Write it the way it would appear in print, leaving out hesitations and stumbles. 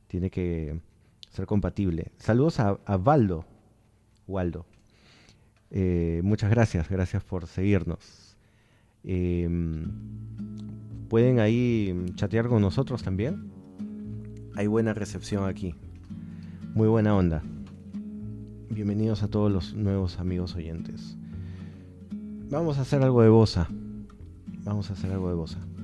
tiene que ser compatible. Saludos a Waldo. Muchas gracias por seguirnos. Pueden ahí chatear con nosotros también. Hay buena recepción aquí, muy buena onda. Bienvenidos a todos los nuevos amigos oyentes. Vamos a hacer algo de bossa.